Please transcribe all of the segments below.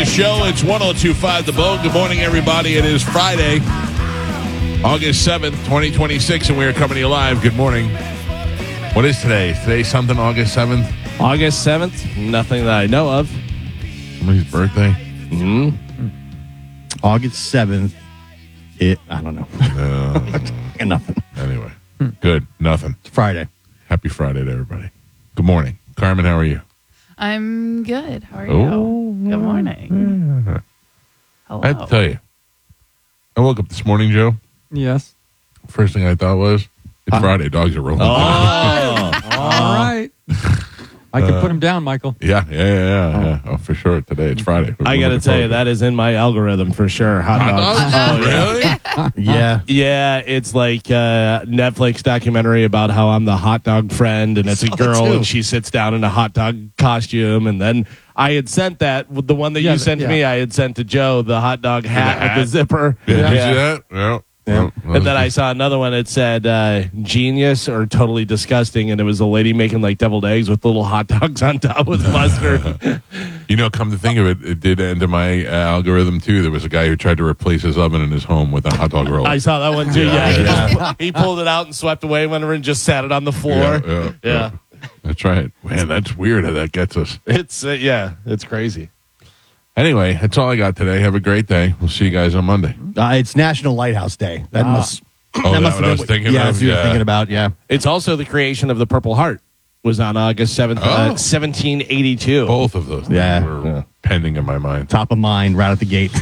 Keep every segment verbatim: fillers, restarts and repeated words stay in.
the show. It's one oh two point five The Bone. Good morning, everybody. It is Friday, August seventh, twenty twenty-six, and we are coming to you live. Good morning. What is today? Today something August seventh? August seventh? Nothing that I know of. Somebody's birthday? Mm-hmm. August seventh. It, I don't know. Uh, Nothing. anyway, good. Nothing. It's Friday. Happy Friday to everybody. Good morning. Carmen, how are you? I'm good. How are you? Oh. Good morning. Yeah. Hello. I have to tell you, I woke up this morning, Joe. Yes. First thing I thought was, it's Uh, Friday. Dogs are rolling. Oh. All right. I can Uh, put him down, Michael. Yeah, yeah, yeah, yeah. yeah. Oh, for sure. Today, it's Friday. I got to tell you, that is in my algorithm for sure. Hot dogs. Oh, Oh, yeah. really? Yeah. Yeah, it's like a Netflix documentary about how I'm the hot dog friend, and it's a Saw that girl, too. and she sits down in a hot dog costume, and then I had sent that, the one that Yeah, you sent yeah. to me, I had sent to Joe, the hot dog hat hat? with the zipper. Did you Yeah. see that? Yeah. Yeah. Well, And then I saw another one that said uh, genius or totally disgusting, and it was a lady making like deviled eggs with little hot dogs on top with mustard. You know, come to think of it, it did enter my uh, algorithm too. There was a guy who tried to replace his oven in his home with a hot dog roll. I saw that one too. Yeah, Yeah, he, yeah. just- he pulled it out and swept away whenever and just sat it on the floor. Yeah, yeah, Yeah. yeah. That's right. Man, that's weird how that gets us. It's uh, yeah, it's crazy. Anyway, that's all I got today. Have a great day. We'll see you guys on Monday. Uh, it's National Lighthouse Day. That Ah. must. Oh, that must what I was thinking yeah, of? that's what you were Yeah. thinking about. Yeah. It's also the creation of the Purple Heart. Was on August seventh, Oh. uh, seventeen eighty-two. Both of those things Yeah. were Yeah. pending in my mind. Top of mind, right at the gate.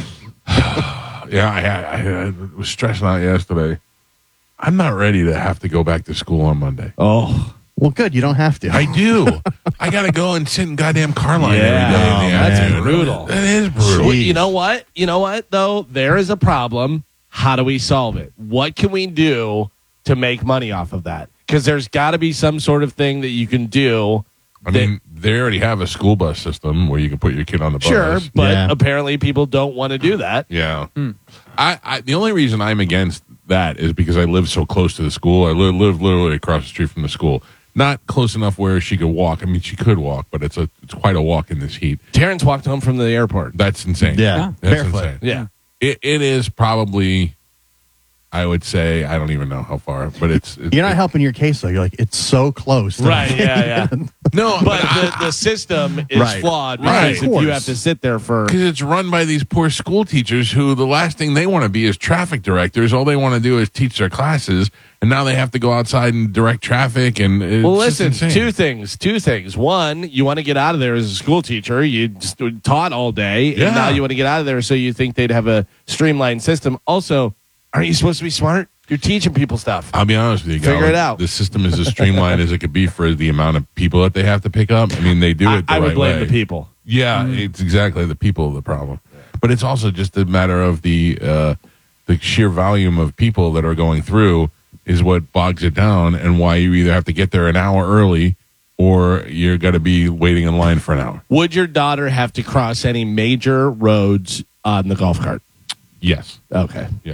Yeah, I, I, I was stressing out yesterday. I'm not ready to have to go back to school on Monday. Oh, Well, good. You don't have to. I do. I got to go and sit in goddamn car line Yeah. every day. In the Oh, that's afternoon. brutal. That is brutal. Well, you know what? You know what, though? There is a problem. How do we solve it? What can we do to make money off of that? Because there's got to be some sort of thing that you can do. I that- mean, they already have a school bus system where you can put your kid on the bus. Sure, but Yeah. apparently people don't want to do that. Yeah. I, I the only reason I'm against that is because I live so close to the school. I live, live literally across the street from the school. Not close enough where she could walk. I mean, she could walk, but it's a it's quite a walk in this heat. Terrence walked home from the airport. That's insane. Yeah. That's Barefoot. insane. Yeah. It it is probably, I would say, I don't even know how far, but it's, it's You're not helping your case, though. You're like, it's so close. Right, yeah, yeah. no, But I- the, the system is Right. flawed Right. because Of if you course. have to sit there for Because it's run by these poor school teachers who the last thing they want to be is traffic directors. All they want to do is teach their classes, and now they have to go outside and direct traffic. And it's Well, just listen, insane. two things. Two things. One, you want to get out of there as a school teacher. You just taught all day, Yeah. and now you want to get out of there so you think they'd have a streamlined system. Also, aren't you supposed to be smart? You're teaching people stuff. I'll be honest with you, Figure Gowan. it out. The system is as streamlined as it could be for the amount of people that they have to pick up. I mean, they do I, it the I right would blame way. the people. Yeah, it's exactly the people the problem. But it's also just a matter of the uh, the sheer volume of people that are going through is what bogs it down, and why you either have to get there an hour early or you're going to be waiting in line for an hour. Would your daughter have to cross any major roads on the golf cart? Yes. Okay. Yeah.